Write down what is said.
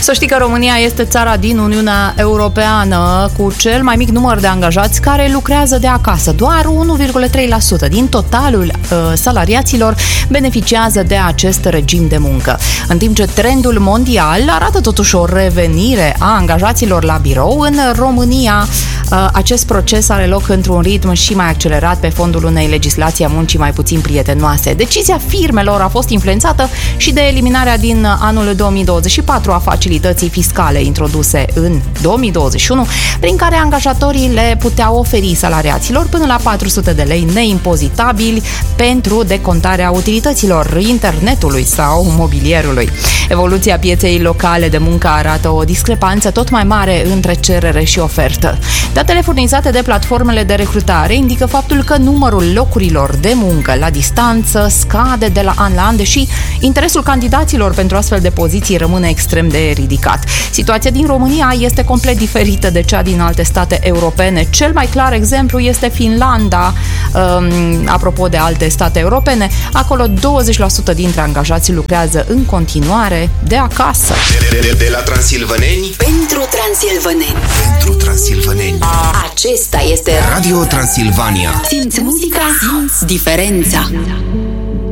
Să știi că România este țara din Uniunea Europeană cu cel mai mic număr de angajați care lucrează de acasă. Doar 1,3% din totalul salariaților beneficiază de acest regim de muncă. În timp ce trendul mondial arată totuși o revenire a angajaților la birou, în România acest proces are loc într-un ritm și mai accelerat pe fondul unei legislații a muncii mai puțin prietenoase. Decizia firmelor a fost influențată și de eliminarea din anul 2024 a facilității fiscale introduse în 2021, prin care angajatorii le puteau oferi salariaților până la 400 de lei neimpozitabili pentru decontarea utilităților, internetului sau mobilierului. Evoluția pieței locale de muncă arată o discrepanță tot mai mare între cerere și ofertă. Datele furnizate de platformele de recrutare indică faptul că numărul locurilor de muncă la distanță scade de la an la an, deși interesul candidaților pentru astfel de poziții rămâne extrem de ridicat. Situația din România este complet diferită de cea din alte state europene. Cel mai clar exemplu este Finlanda. Apropo de alte state europene, acolo 20% dintre angajați lucrează în continuare de acasă. De la transilvăneni pentru transilvăneni. Pentru transilvăneni. Acesta este Radio Transilvania. Simți muzica, simți diferența.